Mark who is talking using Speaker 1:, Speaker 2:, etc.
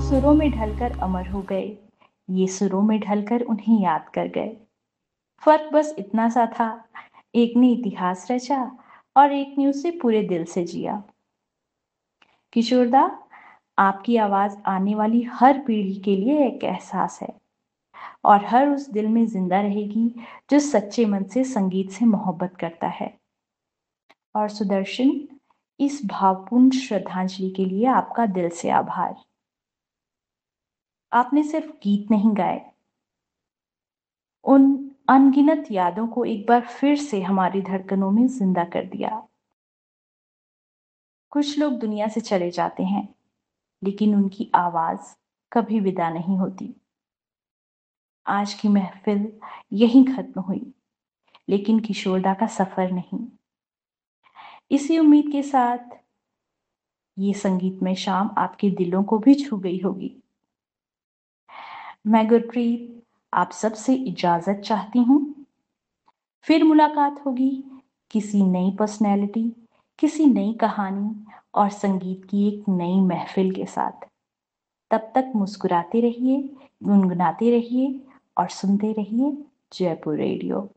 Speaker 1: सुरों में ढलकर अमर हो गए, ये सुरों में ढलकर उन्हें याद कर गए। फर्क बस इतना सा था, एक ने इतिहास रचा और एक ने उसे पूरे दिल से जिया। किशोरदा, आपकी आवाज आने वाली हर पीढ़ी के लिए एक एहसास है और हर उस दिल में जिंदा रहेगी जो सच्चे मन से संगीत से मोहब्बत करता है। और सुदर्शन, इस भावपूर्ण श्रद्धांजलि के लिए आपका दिल से आभार। आपने सिर्फ गीत नहीं गाए, उन अनगिनत यादों को एक बार फिर से हमारी धड़कनों में जिंदा कर दिया। कुछ लोग दुनिया से चले जाते हैं, लेकिन उनकी आवाज कभी विदा नहीं होती। आज की महफिल यहीं खत्म हुई, लेकिन किशोरदा का सफर नहीं। इसी उम्मीद के साथ ये संगीतमय शाम आपके दिलों को भी छू गई होगी। मैं गुरप्रीत आप सबसे इजाजत चाहती हूँ। फिर मुलाकात होगी किसी नई पर्सनैलिटी, किसी नई कहानी और संगीत की एक नई महफिल के साथ। तब तक मुस्कुराते रहिए, गुनगुनाते रहिए और सुनते रहिए जयपुर रेडियो।